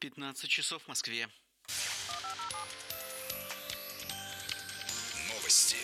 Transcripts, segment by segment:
15 часов в Москве. Новости.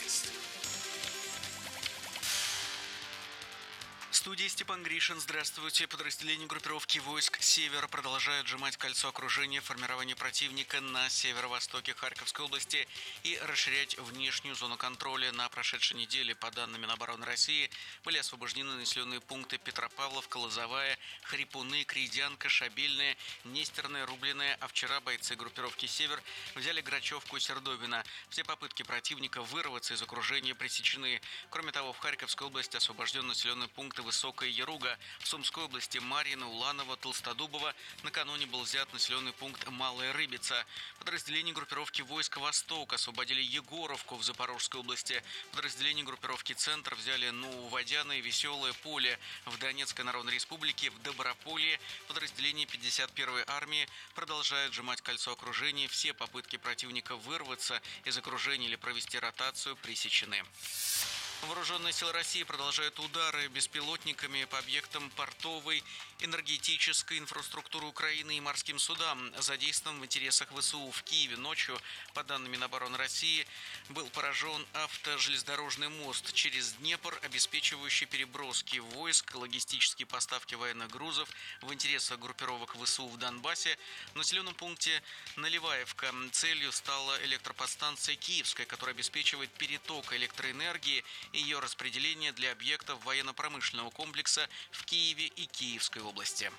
В студии Степан Гришин. Здравствуйте. Подразделения группировки войск «Север» продолжают сжимать кольцо окружения формирования противника на северо-востоке Харьковской области и расширять внешнюю зону контроля. На прошедшей неделе, по данным Минобороны России, были освобождены населенные пункты Петропавловка, Лозовая, Хрипуны, Крейдянка, Шабельная, Нестерная, Рубленная, а вчера бойцы группировки «Север» взяли Грачевку и Сердобино. Все попытки противника вырваться из окружения пресечены. Кроме того, в Харьковской области освобожден населенные пункты Высокая Яруга. В Сумской области Марьино, Уланово, Толстодубово. Накануне был взят населенный пункт Малая Рыбица. Подразделения группировки войск «Восток» освободили Егоровку в Запорожской области. Подразделения группировки «Центр» взяли Нововодяное и Веселое Поле. В Донецкой Народной Республике, в Доброполье, подразделения 51-й армии продолжают сжимать кольцо окружения. Все попытки противника вырваться из окружения или провести ротацию пресечены. Вооруженные силы России продолжают удары беспилотниками по объектам портовой, энергетической инфраструктуры Украины и морским судам, задействованным в интересах ВСУ. В Киеве ночью, по данным Минобороны России, был поражен автожелезнодорожный мост через Днепр, обеспечивающий переброски войск, логистические поставки военных грузов в интересах группировок ВСУ в Донбассе. В населенном пункте Наливаевка целью стала электроподстанция Киевская, которая обеспечивает переток электроэнергии и ее распределение для объектов военно-промышленного комплекса в Киеве и Киевской области.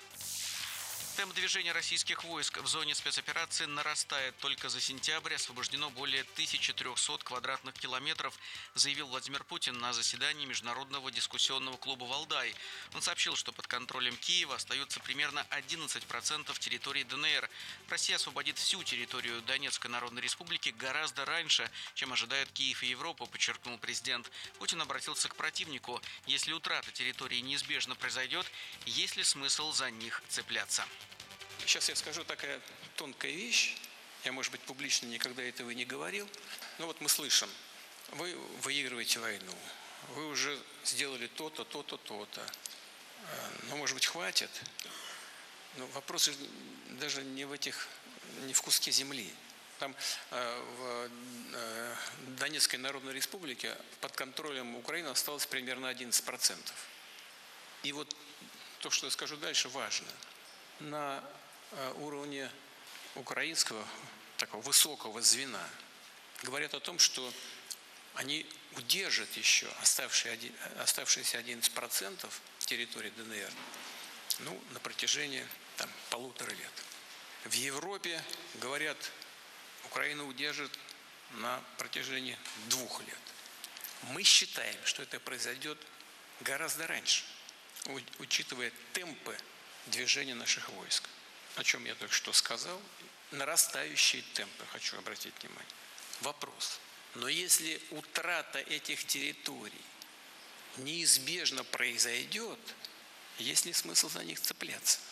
Темп движения российских войск в зоне спецоперации нарастает. Только за сентябрь освобождено более 1300 квадратных километров, заявил Владимир Путин на заседании Международного дискуссионного клуба «Валдай». Он сообщил, что под контролем Киева остается примерно 11% территории ДНР. Россия освободит всю территорию Донецкой Народной Республики гораздо раньше, чем ожидают Киев и Европа, подчеркнул президент. Путин обратился к противнику. Если утрата территории неизбежно произойдет, есть ли смысл за них цепляться? Сейчас я скажу такая тонкая вещь. Я, может быть, публично никогда этого не говорил. Но вот мы слышим, вы выигрываете войну, вы уже сделали то-то, то-то, то-то. Ну, может быть, хватит. Но вопрос же даже не в куске земли. Там в Донецкой Народной Республике под контролем Украины осталось примерно 11%. И вот то, что я скажу дальше, важно. На уровне украинского такого высокого звена говорят о том, что они удержат еще оставшиеся 11% территории ДНР на протяжении 1,5 лет. В Европе говорят, Украина удержит на протяжении 2 лет. Мы считаем, что это произойдет гораздо раньше, учитывая темпы движения наших войск. О чем я только что сказал. Нарастающие темпы, хочу обратить внимание. Вопрос. Но если утрата этих территорий неизбежно произойдет, есть ли смысл за них цепляться?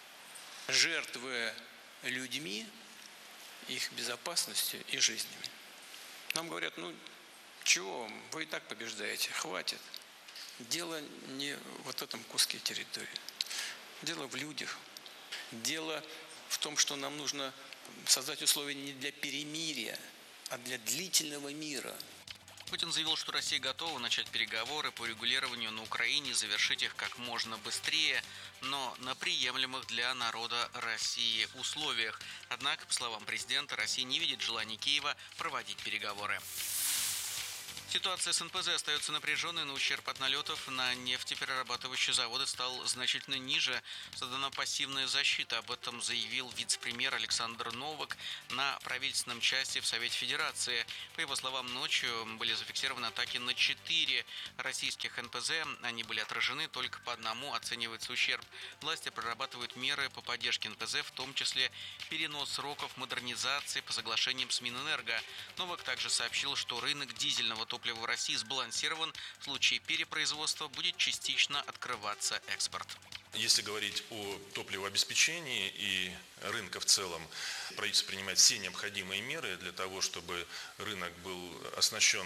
Жертвуя людьми, их безопасностью и жизнями. Нам говорят, чего, вы и так побеждаете, хватит. Дело не вот в этом куске территории. Дело в людях. Дело в том, что нам нужно создать условия не для перемирия, а для длительного мира. Путин заявил, что Россия готова начать переговоры по регулированию на Украине и завершить их как можно быстрее, но на приемлемых для народа России условиях. Однако, по словам президента, Россия не видит желания Киева проводить переговоры. Ситуация с НПЗ остается напряженной, но ущерб от налетов на нефтеперерабатывающие заводы стал значительно ниже. Создана пассивная защита. Об этом заявил вице-премьер Александр Новак на правительственном части в Совете Федерации. По его словам, ночью были зафиксированы атаки на 4 российских НПЗ. Они были отражены, только по одному оценивается ущерб. Власти прорабатывают меры по поддержке НПЗ, в том числе перенос сроков модернизации по соглашениям с Минэнерго. Новак также сообщил, что рынок дизельного топлива в России сбалансирован. В случае перепроизводства будет частично открываться экспорт. Если говорить о топливообеспечении и рынка в целом, правительство принимает все необходимые меры для того, чтобы рынок был оснащен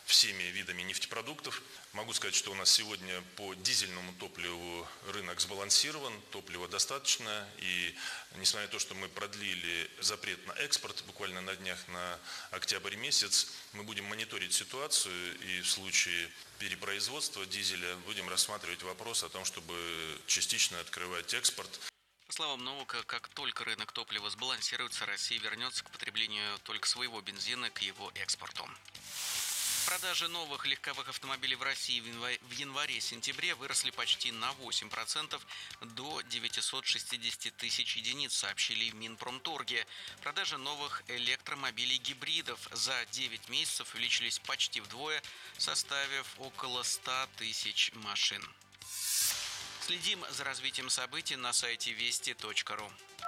всеми видами нефтепродуктов. Могу сказать, что у нас сегодня по дизельному топливу рынок сбалансирован, топлива достаточно. И несмотря на то, что мы продлили запрет на экспорт буквально на днях, на октябрь месяц, мы будем мониторить ситуацию и в случае перепроизводства дизеля будем рассматривать вопрос о том, чтобы частично открывать экспорт. По словам Новака, как только рынок топлива сбалансируется, Россия вернется к потреблению только своего бензина, к его экспорту. Продажи новых легковых автомобилей в России в январе-сентябре выросли почти на 8% до 960 тысяч единиц, сообщили в Минпромторге. Продажи новых электромобилей-гибридов за 9 месяцев увеличились почти вдвое, составив около 100 тысяч машин. Следим за развитием событий на сайте вести.ру.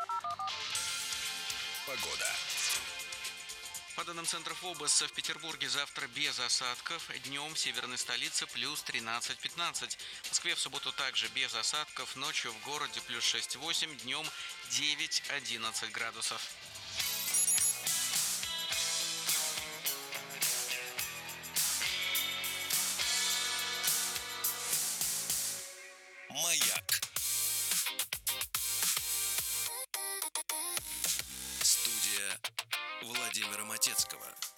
Погода. По данным центров ОБС, в Петербурге завтра без осадков. Днем в северной столице плюс 13-15. В Москве в субботу также без осадков. Ночью в городе плюс 6-8. Днем 9-11 градусов. Маяк. Студия Владимира Матецкого.